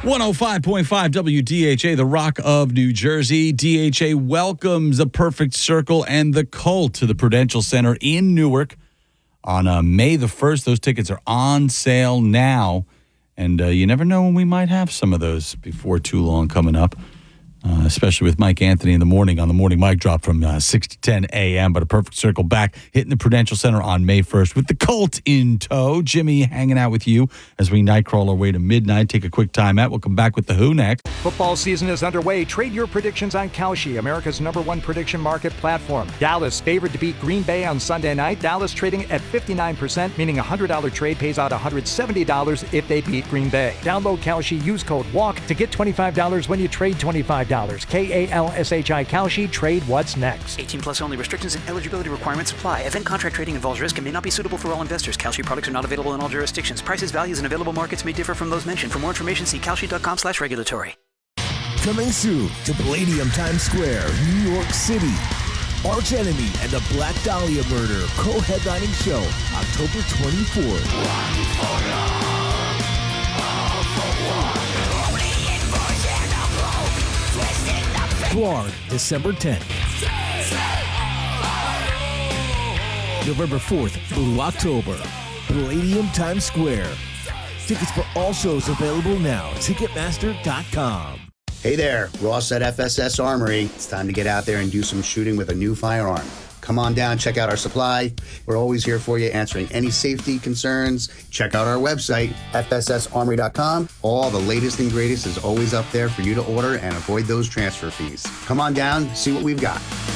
105.5 WDHA, the Rock of New Jersey. DHA welcomes A Perfect Circle and The Cult to the Prudential Center in Newark on May the 1st. Those tickets are on sale now, and you never know when we might have some of those before too long coming up, especially with Mike Anthony in the morning on the Morning Mic Drop from 6 to 10 a.m. But A Perfect Circle back, hitting the Prudential Center on May 1st with The Cult in tow. Jimmy hanging out with you as we nightcrawl our way to midnight. Take a quick time out. We'll come back with The Who next. Football season is underway. Trade your predictions on Kalshi, America's #1 prediction market platform. Dallas favored to beat Green Bay on Sunday night. Dallas trading at 59%, meaning a $100 trade pays out $170 if they beat Green Bay. Download Kalshi, use code WALK to get $25 when you trade $25. KALSHI Kalshi, trade what's next. 18 plus only. Restrictions and eligibility requirements apply. Event contract trading involves risk and may not be suitable for all investors. Kalshi products are not available in all jurisdictions. Prices, values, and available markets may differ from those mentioned. For more information, see kalshi.com/regulatory. Coming soon to Palladium Times Square, New York City. Arch Enemy and the Black Dahlia Murder co-headlining show, October 24th. Blonde, December 10th. November 4th, Blue October. Palladium Times Square. Tickets for all shows available now. Ticketmaster.com. Hey there, Ross at FSS Armory. It's time to get out there and do some shooting with a new firearm. Come on down, check out our supply. We're always here for you, answering any safety concerns. Check out our website, fssarmory.com. All the latest and greatest is always up there for you to order and avoid those transfer fees. Come on down, see what we've got.